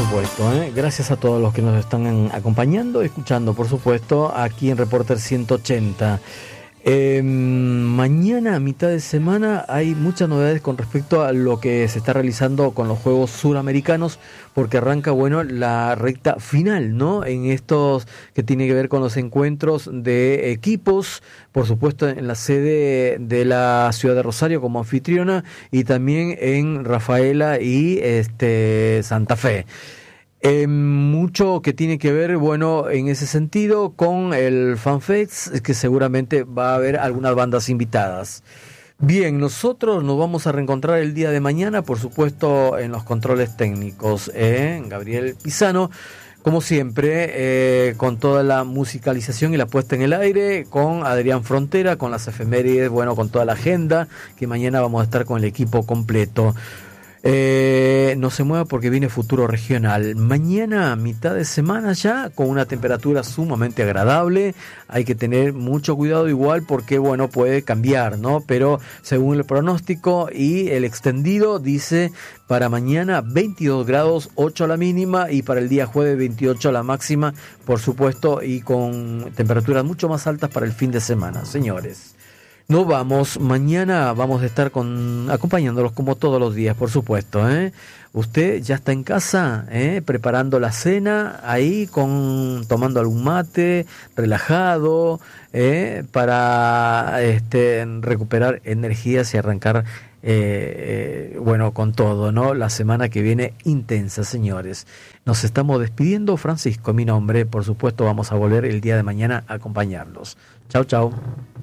supuesto, ¿eh? Gracias a todos los que nos están acompañando, escuchando, por supuesto, aquí en Reporter 180. Mañana, a mitad de semana, hay muchas novedades con respecto a lo que se está realizando con los Juegos Suramericanos, porque arranca, bueno, la recta final, ¿no? En estos que tiene que ver con los encuentros de equipos, por supuesto, en la sede de la ciudad de Rosario como anfitriona y también en Rafaela y Santa Fe. Mucho que tiene que ver, bueno, en ese sentido con el FanFest, que seguramente va a haber algunas bandas invitadas. Bien, nosotros nos vamos a reencontrar el día de mañana, por supuesto, en los controles técnicos, Gabriel Pisano, como siempre, con toda la musicalización y la puesta en el aire, con Adrián Frontera, con las efemérides, bueno, con toda la agenda, que mañana vamos a estar con el equipo completo. No se mueva porque viene Futuro Regional. Mañana, mitad de semana ya, con una temperatura sumamente agradable. Hay que tener mucho cuidado igual porque, bueno, puede cambiar, ¿no? Pero según el pronóstico y el extendido, dice para mañana 22 grados, 8 a la mínima, y para el día jueves 28 a la máxima, por supuesto, y con temperaturas mucho más altas para el fin de semana, señores. Nos vamos, mañana vamos a estar acompañándolos como todos los días, por supuesto, ¿eh? Usted ya está en casa, preparando la cena, ahí tomando algún mate, relajado, para recuperar energías y arrancar, bueno, con todo, ¿no? La semana que viene intensa, señores. Nos estamos despidiendo, Francisco, mi nombre, por supuesto, vamos a volver el día de mañana a acompañarlos. Chau, chau.